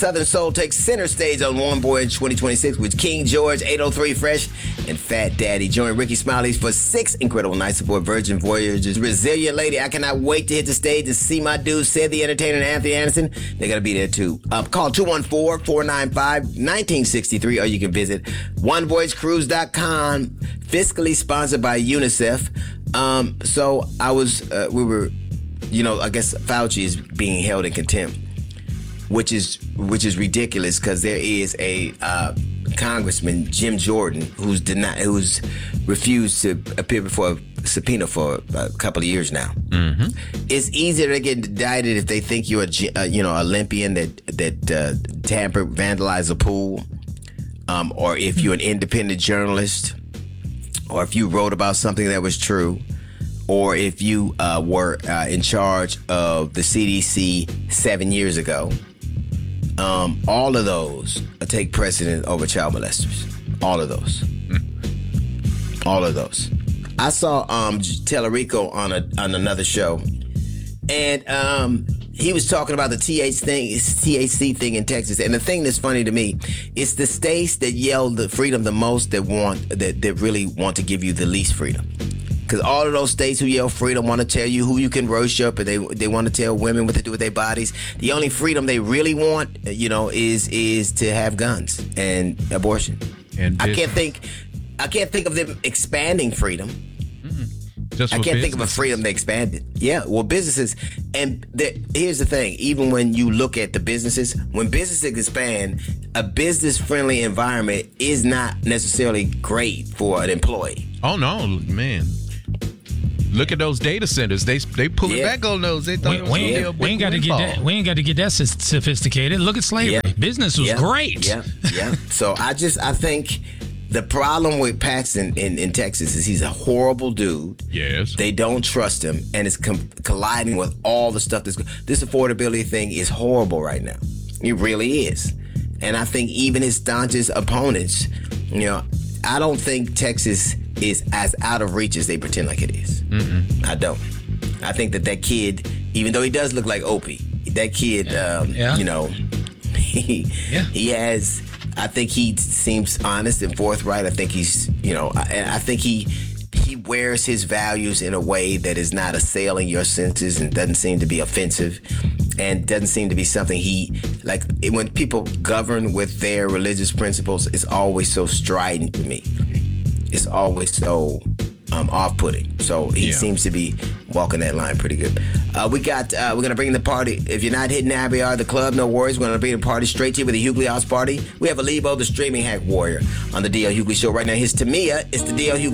Southern Soul takes center stage on Warm Voyage 2026 with King George, 803 Fresh, and Fat Daddy. Join Ricky Smiley for 6 incredible nights aboard Virgin Voyage's Resilient Lady. I cannot wait to hit the stage and see my dude, Sid the Entertainer, and Anthony Anderson. They're going to be there too. Call 214-495-1963, or you can visit onevoyagecruise.com, fiscally sponsored by UNICEF. So I was, we were, I guess Fauci is being held in contempt, which is ridiculous because there is a Congressman, Jim Jordan, who's refused to appear before a subpoena for a couple of years now. Mm-hmm. It's easier to get indicted if they think you're Olympian that tampered, vandalized a pool, or if you're an independent journalist, or if you wrote about something that was true, or if you were in charge of the CDC 7 years ago. All of those take precedent over child molesters. All of those. All of those. I saw Tellerico on another show, and he was talking about the THC thing in Texas. And the thing that's funny to me, it's the states that yell the freedom the most that really want to give you the least freedom. Because all of those states who yell freedom want to tell you who you can worship, and they want to tell women what to do with their bodies. The only freedom they really want, is to have guns and abortion. And I can't think of them expanding freedom. Just I can't think of a freedom they expanded. Yeah, well, businesses, and here's the thing. Even when you look at the businesses, when businesses expand, a business-friendly environment is not necessarily great for an employee. Oh no, man. Look at those data centers. They pull it back on those. They thought we ain't got to get that. We ain't got to get that sophisticated. Look at slavery. Yeah. Business was great. Yeah. So I think the problem with Paxton in Texas is he's a horrible dude. Yes. They don't trust him, and it's colliding with all the stuff this affordability thing is horrible right now. It really is. And I think even his staunchest opponents, I don't think Texas is as out of reach as they pretend like it is. Mm-mm. I don't. I think that kid, even though he does look like Opie, that kid, he has, I think he seems honest and forthright. I think he's, I think he wears his values in a way that is not assailing your senses and doesn't seem to be offensive and doesn't seem to be something when people govern with their religious principles, it's always so strident to me. It's always so off-putting. So he seems to be walking that line pretty good. We're going to bring the party. If you're not hitting Abbey or the club, no worries. We're going to bring the party straight to you with the Hughley House Party. We have Alebo, the streaming hack warrior, on the D.L. Hughley Show right now. Here's Tamia. It's the D.L. Hughley